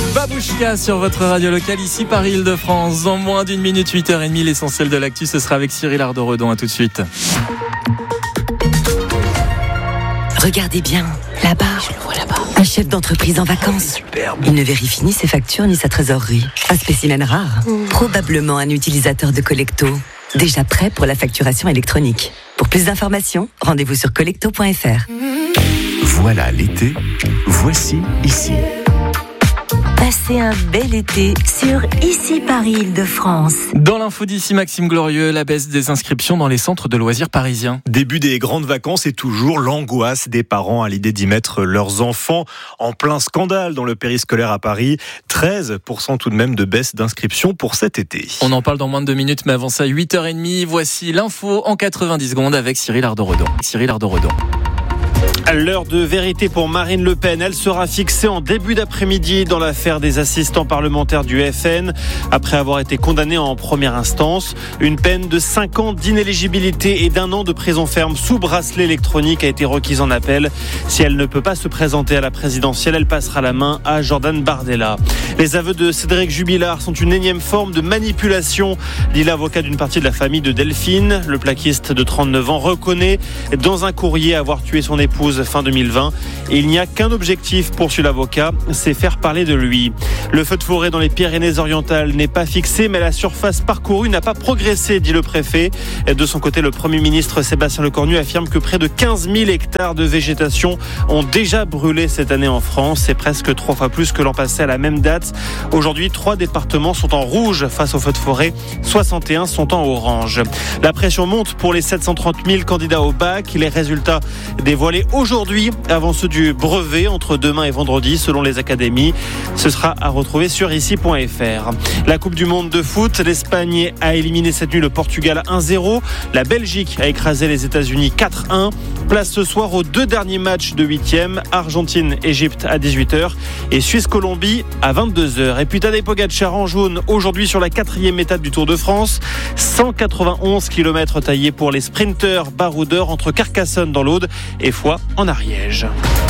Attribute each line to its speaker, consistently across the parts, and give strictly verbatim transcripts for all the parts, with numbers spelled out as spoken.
Speaker 1: Babouchka sur votre radio locale, ici Paris-Île-de-France. En moins d'une minute, huit heures trente, l'essentiel de l'actu, ce sera avec Cyril Ardo-Redon. À tout de suite.
Speaker 2: Regardez bien, là-bas, je le vois là-bas. Un chef d'entreprise en vacances. Superbe. Il ne vérifie ni ses factures ni sa trésorerie. Un spécimen rare. Mmh. Probablement un utilisateur de Collecto. Déjà prêt pour la facturation électronique. Pour plus d'informations, rendez-vous sur collecto point f r.
Speaker 3: Voilà l'été, voici ici.
Speaker 2: Passez un bel été sur Ici Paris-Île-de-France.
Speaker 1: Dans l'info d'ici, Maxime Glorieux, la baisse des inscriptions dans les centres de loisirs parisiens.
Speaker 4: Début des grandes vacances et toujours l'angoisse des parents à l'idée d'y mettre leurs enfants. En plein scandale dans le périscolaire à Paris, treize pour cent tout de même de baisse d'inscriptions pour cet été.
Speaker 1: On en parle dans moins de deux minutes, mais avant ça, huit heures trente, voici l'info en quatre-vingt-dix secondes avec Cyril Ardo-Redon. Cyril Ardo-Redon.
Speaker 5: À l'heure de vérité pour Marine Le Pen, elle sera fixée en début d'après-midi dans l'affaire des assistants parlementaires du F N, après avoir été condamnée en première instance. Une peine de cinq ans d'inéligibilité et d'un an de prison ferme sous bracelet électronique a été requise en appel. Si elle ne peut pas se présenter à la présidentielle, elle passera la main à Jordan Bardella. Les aveux de Cédric Jubilard sont une énième forme de manipulation, dit l'avocat d'une partie de la famille de Delphine. Le plaquiste de trente-neuf ans reconnaît dans un courrier avoir tué son épouse fin deux mille vingt. Et il n'y a qu'un objectif, poursuit l'avocat, c'est faire parler de lui. Le feu de forêt dans les Pyrénées-Orientales n'est pas fixé, mais la surface parcourue n'a pas progressé, dit le préfet. De son côté, le Premier ministre Sébastien Lecornu affirme que près de quinze mille hectares de végétation ont déjà brûlé cette année en France. C'est presque trois fois plus que l'an passé à la même date. Aujourd'hui, trois départements sont en rouge face au feu de forêt, soixante et un sont en orange. La pression monte pour les sept cent trente mille candidats au bac. Les résultats dévoilés aujourd'hui avant ceux du brevet entre demain et vendredi selon les académies. Ce sera à retrouver sur ici point f r. La Coupe du Monde de foot, l'Espagne a éliminé cette nuit le Portugal un zéro. La Belgique a écrasé les États-Unis quatre un. Place ce soir aux deux derniers matchs de huitième, Argentine-Égypte à dix-huit heures et Suisse-Colombie à vingt-deux heures. Et puis Tadej Pogačar en jaune aujourd'hui sur la quatrième étape du Tour de France. cent quatre-vingt-onze kilomètres taillés pour les sprinteurs baroudeurs entre Carcassonne dans l'Aude et Foix en Ariège.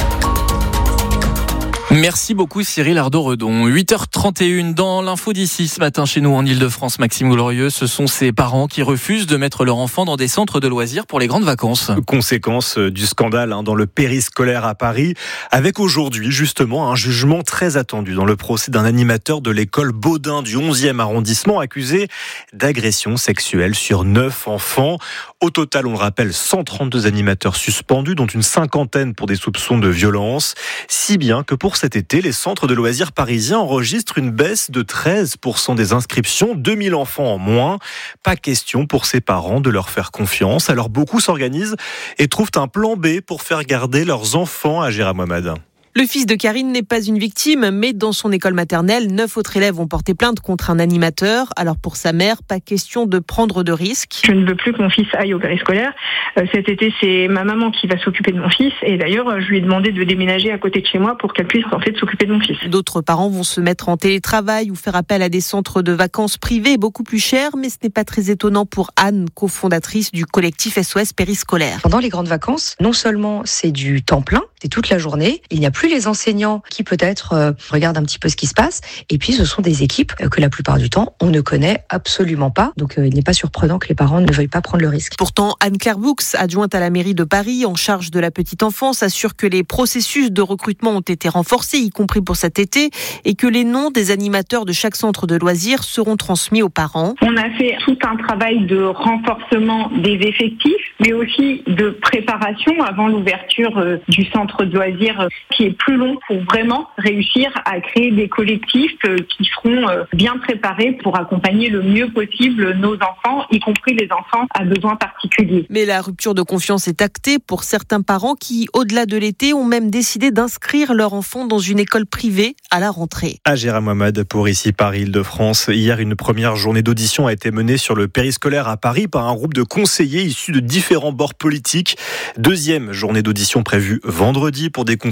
Speaker 1: Merci beaucoup Cyril Ardo-Redon. huit heures trente et une dans l'info d'ici ce matin chez nous en Île-de-France. Maxime Glorieux, ce sont ces parents qui refusent de mettre leur enfant dans des centres de loisirs pour les grandes vacances.
Speaker 4: Conséquence du scandale hein, dans le périscolaire à Paris, avec aujourd'hui justement un jugement très attendu dans le procès d'un animateur de l'école Baudin du onzième arrondissement accusé d'agression sexuelle sur neuf enfants. Au total, on le rappelle, cent trente-deux animateurs suspendus, dont une cinquantaine pour des soupçons de violence. Si bien que pour cet été, les centres de loisirs parisiens enregistrent une baisse de treize pour cent des inscriptions, deux mille enfants en moins. Pas question pour ces parents de leur faire confiance. Alors beaucoup s'organisent et trouvent un plan B pour faire garder leurs enfants à Gérard Mohamed.
Speaker 6: Le fils de Karine n'est pas une victime, mais dans son école maternelle, neuf autres élèves ont porté plainte contre un animateur. Alors pour sa mère, pas question de prendre de risques.
Speaker 7: Je ne veux plus que mon fils aille au périscolaire. Euh, cet été, c'est ma maman qui va s'occuper de mon fils. Et d'ailleurs, je lui ai demandé de déménager à côté de chez moi pour qu'elle puisse en fait s'occuper de mon fils.
Speaker 6: D'autres parents vont se mettre en télétravail ou faire appel à des centres de vacances privés beaucoup plus chers. Mais ce n'est pas très étonnant pour Anne, cofondatrice du collectif S O S Périscolaire.
Speaker 8: Pendant les grandes vacances, non seulement c'est du temps plein, c'est toute la journée, il n'y a plus les enseignants qui peut-être euh, regardent un petit peu ce qui se passe, et puis ce sont des équipes euh, que la plupart du temps on ne connaît absolument pas, donc euh, il n'est pas surprenant que les parents ne veuillent pas prendre le risque.
Speaker 6: Pourtant, Anne-Claire Boux, adjointe à la mairie de Paris en charge de la petite enfance, assure que les processus de recrutement ont été renforcés, y compris pour cet été, et que les noms des animateurs de chaque centre de loisirs seront transmis aux parents.
Speaker 7: On a fait tout un travail de renforcement des effectifs, mais aussi de préparation avant l'ouverture euh, du centre de loisirs euh, qui est plus long pour vraiment réussir à créer des collectifs euh, qui seront euh, bien préparés pour accompagner le mieux possible nos enfants, y compris les enfants à besoins particuliers.
Speaker 6: Mais la rupture de confiance est actée pour certains parents qui, au-delà de l'été, ont même décidé d'inscrire leur enfant dans une école privée à la rentrée.
Speaker 4: À Gérard Mohamed pour ici Paris-Île-de-France. Hier, une première journée d'audition a été menée sur le périscolaire à Paris par un groupe de conseillers issus de différents bords politiques. Deuxième journée d'audition prévue vendredi pour des conclusions attendues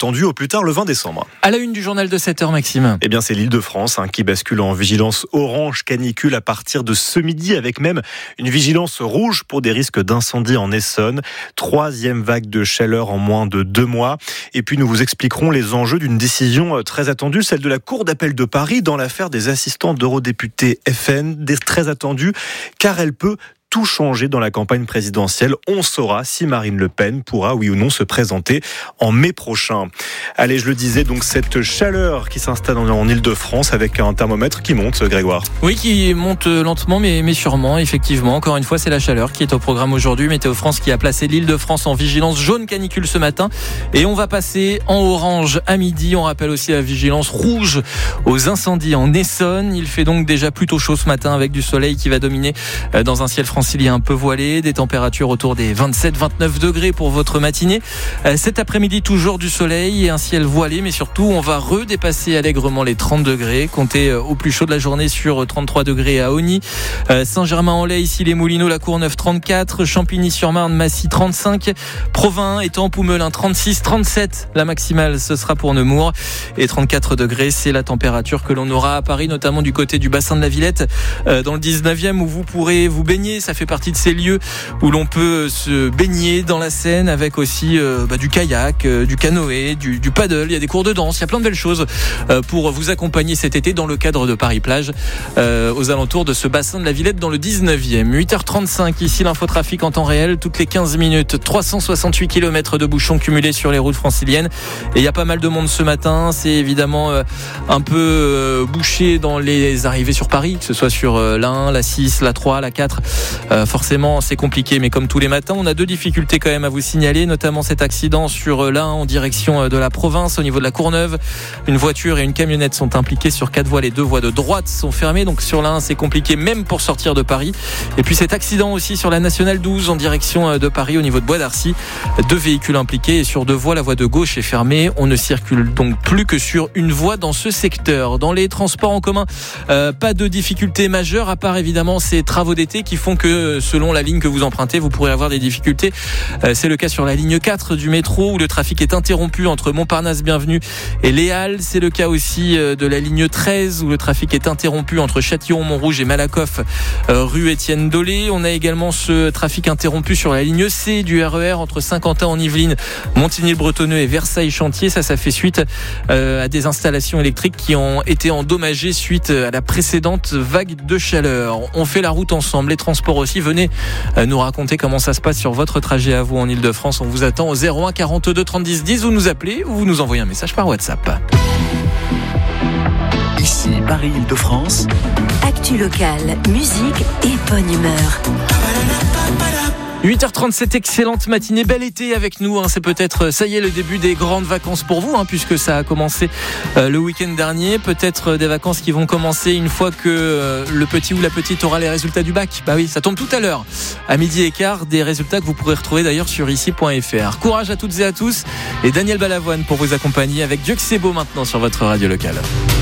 Speaker 4: attendu au plus tard le vingt décembre.
Speaker 1: À la une du journal de sept heures, Maxime.
Speaker 4: Eh bien, c'est l'Île-de-France hein, qui bascule en vigilance orange canicule à partir de ce midi, avec même une vigilance rouge pour des risques d'incendie en Essonne. Troisième vague de chaleur en moins de deux mois. Et puis, nous vous expliquerons les enjeux d'une décision très attendue, celle de la Cour d'appel de Paris dans l'affaire des assistants d'eurodéputés F N, très attendue, car elle peut tout changer dans la campagne présidentielle. On saura si Marine Le Pen pourra, oui ou non, se présenter en mai prochain. Allez, je le disais, donc cette chaleur qui s'installe en Île-de-France avec un thermomètre qui monte, Grégoire.
Speaker 1: Oui, qui monte lentement, mais, mais sûrement, effectivement. Encore une fois, c'est la chaleur qui est au programme aujourd'hui. Météo France qui a placé l'Île-de-France en vigilance jaune canicule ce matin. Et on va passer en orange à midi. On rappelle aussi la vigilance rouge aux incendies en Essonne. Il fait donc déjà plutôt chaud ce matin avec du soleil qui va dominer dans un ciel français. Il y a un peu voilé, des températures autour des vingt-sept à vingt-neuf degrés pour votre matinée. Cet après-midi, toujours du soleil et un ciel voilé, mais surtout, on va redépasser allègrement les trente degrés. Comptez au plus chaud de la journée sur trente-trois degrés à Ogny, Saint-Germain-en-Laye, ici les Moulineaux, la Courneuve trente-quatre, Champigny-sur-Marne, Massy trente-cinq, Provins, Étampes ou Melun trente-six, trente-sept. La maximale, ce sera pour Nemours. Et trente-quatre degrés, c'est la température que l'on aura à Paris, notamment du côté du bassin de la Villette, dans le dix-neuvième, où vous pourrez vous baigner. Ça fait partie de ces lieux où l'on peut se baigner dans la Seine avec aussi euh, bah, du kayak, euh, du canoë, du, du paddle. Il y a des cours de danse, il y a plein de belles choses euh, pour vous accompagner cet été dans le cadre de Paris-Plage euh, aux alentours de ce bassin de la Villette dans le dix-neuvième. huit heures trente-cinq, ici l'infotrafic en temps réel, toutes les quinze minutes, trois cent soixante-huit kilomètres de bouchons cumulés sur les routes franciliennes. Et il y a pas mal de monde ce matin, c'est évidemment euh, un peu euh, bouché dans les arrivées sur Paris, que ce soit sur euh, l'A un, la six, la trois, la quatre. Euh, forcément c'est compliqué, mais comme tous les matins on a deux difficultés quand même à vous signaler, notamment cet accident sur l'A un en direction de la province au niveau de la Courneuve. Une voiture et une camionnette sont impliquées sur quatre voies, les deux voies de droite sont fermées, donc sur l'A un c'est compliqué même pour sortir de Paris. Et puis cet accident aussi sur la nationale douze en direction de Paris au niveau de Bois d'Arcy, deux véhicules impliqués et sur deux voies la voie de gauche est fermée, on ne circule donc plus que sur une voie dans ce secteur. Dans les transports en commun, euh, pas de difficultés majeures à part évidemment ces travaux d'été qui font que selon la ligne que vous empruntez, vous pourrez avoir des difficultés. C'est le cas sur la ligne quatre du métro où le trafic est interrompu entre Montparnasse Bienvenue et Les Halles. C'est le cas aussi de la ligne treize où le trafic est interrompu entre Châtillon-Montrouge et Malakoff rue Étienne Dolé. On a également ce trafic interrompu sur la ligne C du R E R entre Saint-Quentin-en-Yvelines, Montigny-le-Bretonneux et Versailles-Chantier. Ça, ça fait suite à des installations électriques qui ont été endommagées suite à la précédente vague de chaleur. On fait la route ensemble, les transports aussi. Venez nous raconter comment ça se passe sur votre trajet à vous en Ile-de-France. On vous attend au zéro un quarante-deux trente dix dix. Vous nous appelez ou vous nous envoyez un message par WhatsApp.
Speaker 3: Ici Paris Île-de-France.
Speaker 2: Actu locale, musique et bonne humeur.
Speaker 1: huit heures trente-sept, excellente matinée, bel été avec nous. Hein. C'est peut-être, ça y est, le début des grandes vacances pour vous, hein, puisque ça a commencé euh, le week-end dernier. Peut-être des vacances qui vont commencer une fois que euh, le petit ou la petite aura les résultats du bac. Bah oui, ça tombe tout à l'heure, à midi et quart, des résultats que vous pourrez retrouver d'ailleurs sur ici point f r. Courage à toutes et à tous. Et Daniel Balavoine pour vous accompagner avec Dieu que c'est beau maintenant sur votre radio locale.